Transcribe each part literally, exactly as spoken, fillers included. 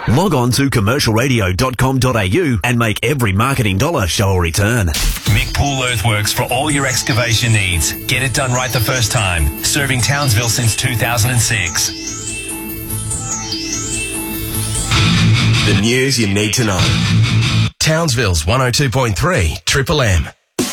Log on to commercial radio dot com dot a u and make every marketing dollar show a return. Mick Pool Earthworks for all your excavation needs. Get it done right the first time. Serving Townsville since two thousand six. The news you need to know. Townsville's one oh two point three Triple M.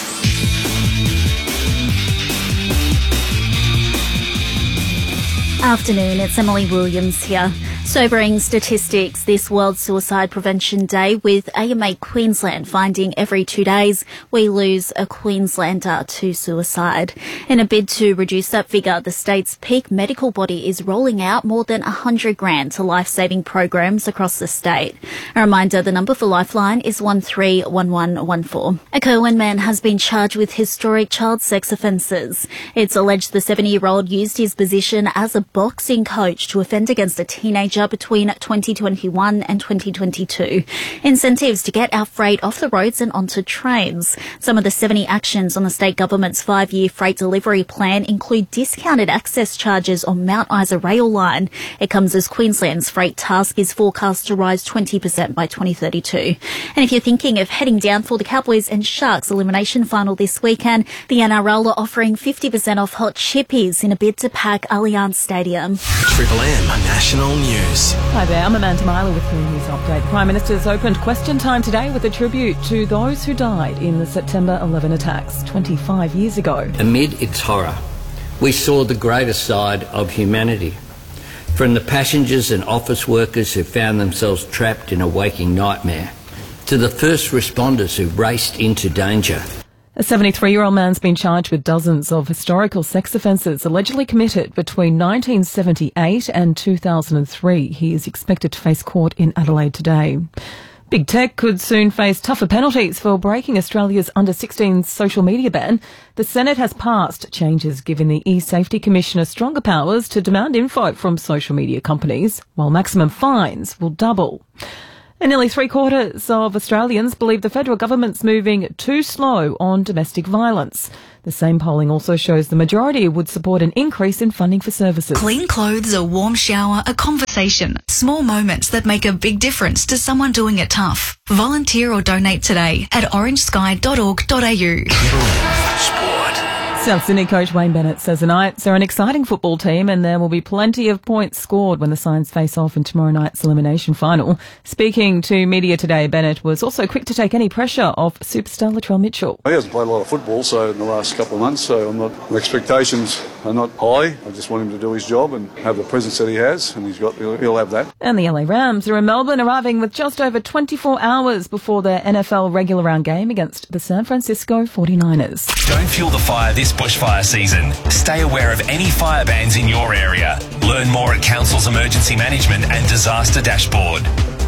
Afternoon, it's Emily Williams here. Sobering statistics this World Suicide Prevention Day, with A M A Queensland finding every two days we lose a Queenslander to suicide. In a bid to reduce that figure, the state's peak medical body is rolling out more than one hundred grand to life-saving programs across the state. A reminder, the number for Lifeline is one three one one one four. A Kerwin man has been charged with historic child sex offences. It's alleged the seventy-year-old used his position as a boxing coach to offend against a teenager between twenty twenty-one and twenty twenty-two. Incentives to get our freight off the roads and onto trains. Some of the seventy actions on the state government's five-year freight delivery plan include discounted access charges on Mount Isa rail line. It comes as Queensland's freight task is forecast to rise twenty percent by twenty thirty-two. And if you're thinking of heading down for the Cowboys and Sharks elimination final this weekend, the N R L are offering fifty percent off hot chippies in a bid to pack Allianz Stadium. Triple M National News. Hi there, I'm Amanda Myler with the News Update. The Prime Minister's opened Question Time today with a tribute to those who died in the September eleventh attacks twenty-five years ago. Amid its horror, we saw the greater side of humanity. From the passengers and office workers who found themselves trapped in a waking nightmare, to the first responders who raced into danger. A seventy-three-year-old man's been charged with dozens of historical sex offences allegedly committed between nineteen seventy-eight and two thousand three. He is expected to face court in Adelaide today. Big Tech could soon face tougher penalties for breaking Australia's under sixteen social media ban. The Senate has passed changes giving the e-Safety Commissioner stronger powers to demand info from social media companies, while maximum fines will double. And nearly three-quarters of Australians believe the federal government's moving too slow on domestic violence. The same polling also shows the majority would support an increase in funding for services. Clean clothes, a warm shower, a conversation. Small moments that make a big difference to someone doing it tough. Volunteer or donate today at orange sky dot org dot a u. South Sydney coach Wayne Bennett says the Knights are an exciting football team and there will be plenty of points scored when the sides face off in tomorrow night's elimination final. Speaking to media today, Bennett was also quick to take any pressure off superstar Latrell Mitchell. He hasn't played a lot of football so in the last couple of months, so I'm not, my expectations are not high. I just want him to do his job and have the presence that he has, and he's got, he'll, he'll have that. And the L A Rams are in Melbourne, arriving with just over twenty-four hours before their N F L regular round game against the San Francisco forty-niners. Don't fuel the fire this bushfire season. Stay aware of any fire bans in your area. Learn more at Council's Emergency Management and Disaster Dashboard.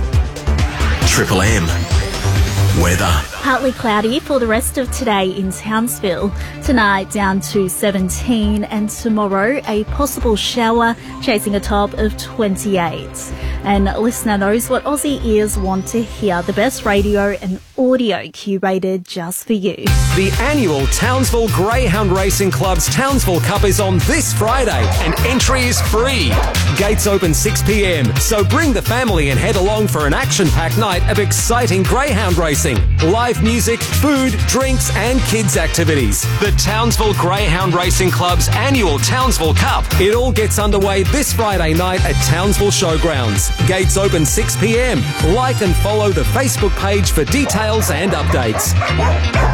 Triple M weather. Partly cloudy for the rest of today in Townsville. Tonight down to seventeen, and tomorrow a possible shower chasing a top of twenty-eight. And listener knows what Aussie ears want to hear. The best radio and audio curated just for you. The annual Townsville Greyhound Racing Club's Townsville Cup is on this Friday and entry is free. Gates open six p m, so bring the family and head along for an action-packed night of exciting greyhound racing, live music, food, drinks and kids activities. The Townsville Greyhound Racing Club's annual Townsville Cup. It all gets underway this Friday night at Townsville Showgrounds. Gates open six p m. Like and follow the Facebook page for details and updates.